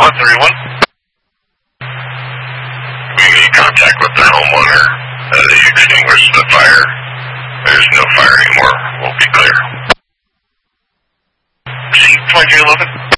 131. We need contact with the homeowner. They extinguished the fire. There's no fire anymore. We'll be clear. C-2211.